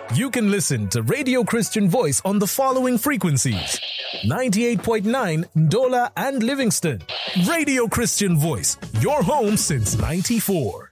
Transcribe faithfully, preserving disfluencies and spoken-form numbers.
You can listen to Radio Christian Voice on the following frequencies: ninety-eight point nine Ndola and Livingston. Radio Christian Voice, your home since ninety-four.